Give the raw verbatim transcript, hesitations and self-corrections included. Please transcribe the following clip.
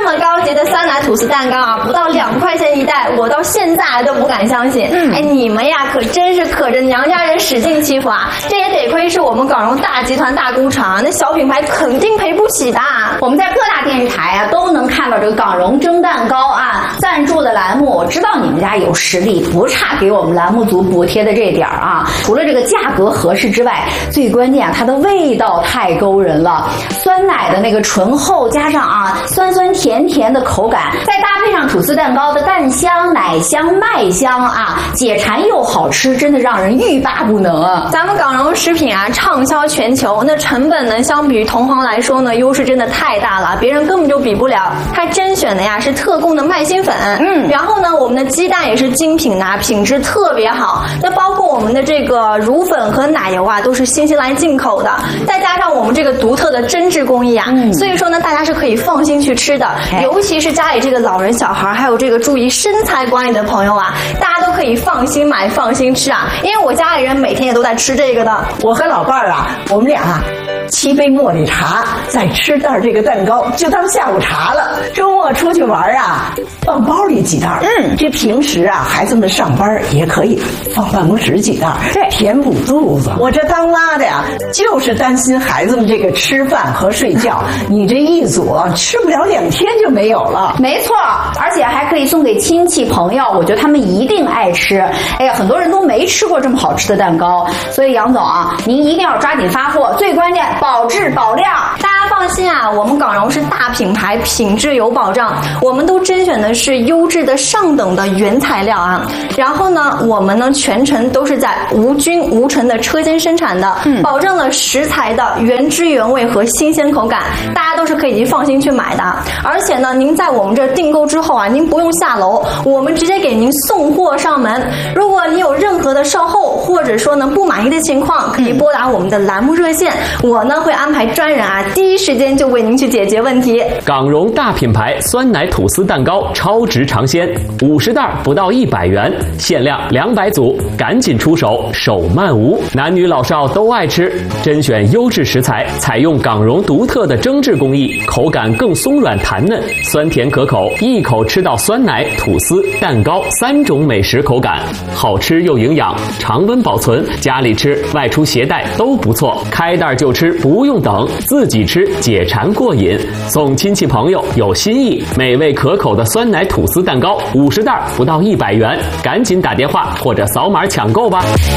么高级的酸奶吐司蛋糕啊，不到两块钱一袋，我到现在都不敢相信。嗯，哎，你们呀可真是可着娘家人使劲欺负啊！这也得亏是我们港荣大集团大工厂，那小品牌肯定赔不起的。 我们在各大电视台啊都能看到这个港荣蒸蛋糕啊赞助的栏目，我知道你们家有实力，不差给我们栏目组补贴的这点儿啊。除了这个价格合适之外，最关键啊，它的味道太勾人了。酸奶的那个醇厚，加上啊酸酸甜甜的口感，再搭配上吐司蛋糕的蛋香、奶香、麦香啊，解馋又好吃，真的让人欲罢不能啊！ 咱们港荣食品啊畅销全球，那成本呢相比于同行来说呢，优势真的太大了，别人根本就比不了。它甄选的呀是特供的麦心粉，嗯，然后呢我们的鸡蛋也是精品的，品质特别好。那包括我们的这个乳粉和奶油啊，都是新西兰进口的，再加上我们这个独特的针织工艺啊，嗯、所以说呢，大家是可以放心去吃的。哎、尤其是家里这个老人、小孩，还有这个注意身材管理的朋友啊，大家都可以放心买、放心吃啊。因为我家里人每天也都在吃这个的。 我和老伴儿啊，我们俩啊。沏杯茉莉茶，再吃袋这个蛋糕，就当下午茶了。周末出去玩啊，放包里几袋。嗯，这平时啊，孩子们上班也可以放办公室几袋，对，填补肚子。我这当妈的呀，就是担心孩子们这个吃饭和睡觉，你这一组吃不了两天就没有了。 没错，而且还可以送给亲戚朋友，我觉得他们一定爱吃。哎呀，很多人都没吃过这么好吃的蛋糕，所以杨总啊，您一定要抓紧发货，最关键。保质保量， 大家放心啊，我们港荣是大品牌，品质有保障。我们都甄选的是优质的上等的原材料啊。然后呢，我们呢全程都是在无菌无尘的车间生产的，嗯，保证了食材的原汁原味和新鲜口感，大家都是可以放心去买的。而且呢，您在我们这订购之后啊，您不用下楼，我们直接给您送货上门。如果你有任何的售后或者说呢不满意的情况，可以拨打我们的栏目热线，我呢会安排专人啊，第一时间就为您去解决问题。 港荣大品牌酸奶吐司蛋糕超值尝鲜，五十袋不到一百元，限量两百组，赶紧出手，手慢无。男女老少都爱吃，甄选优质食材，采用港荣独特的蒸制工艺，口感更松软弹嫩，酸甜可口，一口吃到酸奶、吐司、蛋糕三种美食口感，好吃又营养，常温保存，家里吃、外出携带都不错，开袋就吃。不用等，自己吃解馋过瘾，送亲戚朋友有新意，美味可口的酸奶吐司蛋糕五十袋不到一百元，赶紧打电话或者扫码抢购吧。